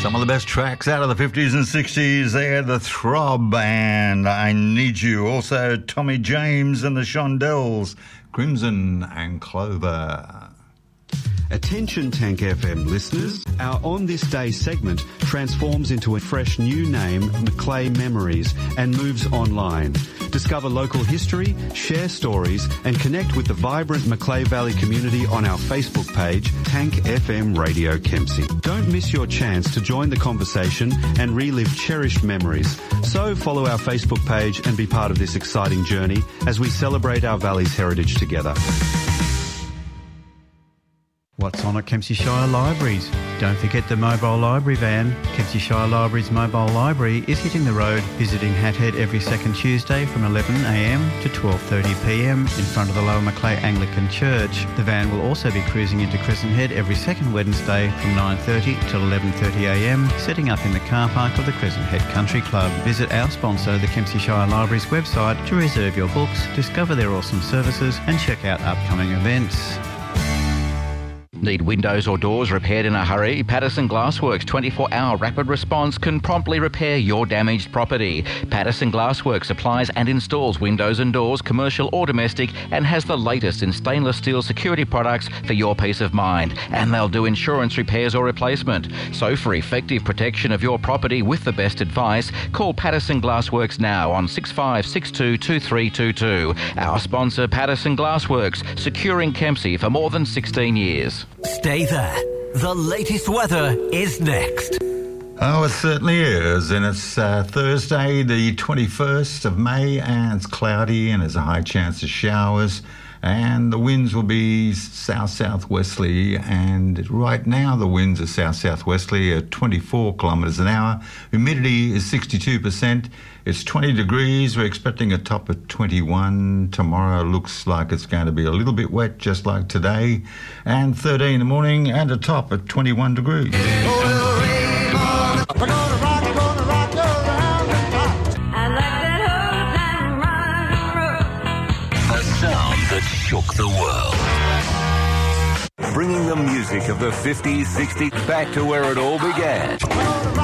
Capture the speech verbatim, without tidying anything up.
Some of the best tracks out of the fifties and sixties there, The Throb and I Need You. Also, Tommy James and the Shondells, Crimson and Clover. Attention Tank F M listeners, our On This Day segment transforms into a fresh new name, Macleay Memories, and moves online. Discover local history, share stories, and connect with the vibrant Macleay Valley community on our Facebook page, Tank F M Radio Kempsey. Don't miss your chance to join the conversation and relive cherished memories. So follow our Facebook page and be part of this exciting journey as we celebrate our valley's heritage together. What's on at Kempsey Shire Libraries? Don't forget the mobile library van. Kempsey Shire Libraries mobile library is hitting the road, visiting Hathead every second Tuesday from eleven a m to twelve thirty p m in front of the Lower Macleay Anglican Church. The van will also be cruising into Crescent Head every second Wednesday from nine thirty till eleven thirty a m, setting up in the car park of the Crescent Head Country Club. Visit our sponsor, the Kempsey Shire Libraries website, to reserve your books, discover their awesome services and check out upcoming events. Need windows or doors repaired in a hurry? Patterson Glassworks twenty-four hour rapid response can promptly repair your damaged property. Patterson Glassworks supplies and installs windows and doors, commercial or domestic, and has the latest in stainless steel security products for your peace of mind. And they'll do insurance repairs or replacement. So for effective protection of your property with the best advice, call Patterson Glassworks now on six five six two, two three two two. Our sponsor, Patterson Glassworks, securing Kempsey for more than sixteen years. Stay there. The latest weather is next. Oh, it certainly is. And it's uh, Thursday, the twenty-first of May, and it's cloudy and there's a high chance of showers. And the winds will be south-southwesterly, and right now the winds are south-southwesterly at twenty-four kilometres an hour. Humidity is sixty-two percent. It's twenty degrees. We're expecting a top of twenty-one. Tomorrow looks like it's going to be a little bit wet, just like today. And thirteen in the morning, and a top at twenty-one degrees. That shook the world. Bringing the music of the fifties, sixties back to where it all began.